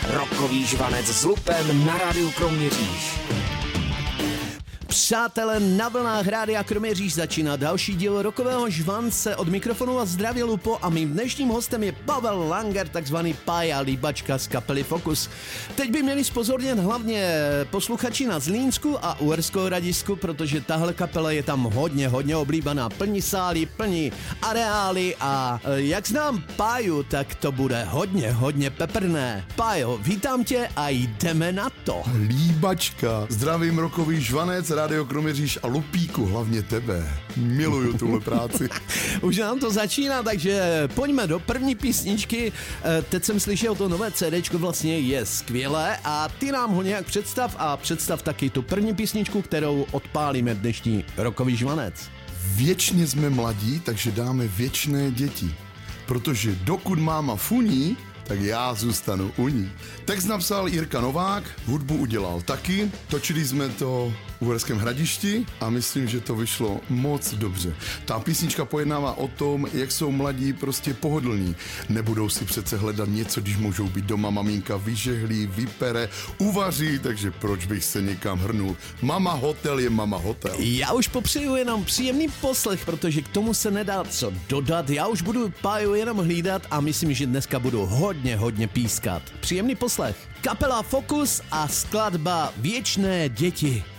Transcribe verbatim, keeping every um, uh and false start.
Rockový žvanec s Lupem na rádiu Kroměříž. Přátelé, na vlnách Rádia Kroměříž začíná další díl Rockového žvance. Od mikrofonu a zdraví Lupo a mým dnešním hostem je Pavel Langer, takzvaný Pája Líbačka z kapely Focus. Teď by měli zpozornět hlavně posluchači na Zlínsku a Uherském Hradišťku, protože tahle kapela je tam hodně, hodně oblíbená. Plní sály, plní areály a jak znám Páju, tak to bude hodně, hodně peprné. Pájo, vítám tě a jdeme na to. Líbačka, zdravím Rockový žvanec, Rádio Kroměříž a Lupíku, hlavně tebe. Miluju tuhle práci. Už nám to začíná, takže pojďme do první písničky. Teď jsem slyšel to nové CDčko, vlastně je skvělé a ty nám ho nějak představ a představ taky tu první písničku, kterou odpálíme dnešní Rockový žvanec. Věčně jsme mladí, takže dáme věčné děti. Protože dokud máma funí, tak já zůstanu u ní. Text napsal Jirka Novák, hudbu udělal taky, točili jsme to v Uherském Hradišti a myslím, že to vyšlo moc dobře. Ta písnička pojednává o tom, jak jsou mladí prostě pohodlní. Nebudou si přece hledat něco, když můžou být doma, maminka vyžehlí, vypere, uvaří, takže proč bych se někam hrnul. Mama hotel je mama hotel. Já už popřeju jenom příjemný poslech, protože k tomu se nedá co dodat. Já už budu Páju jenom hlídat a myslím, že dneska budu hodně, hodně pískat. Příjemný poslech. Kapela Focus a skladba Věčné děti.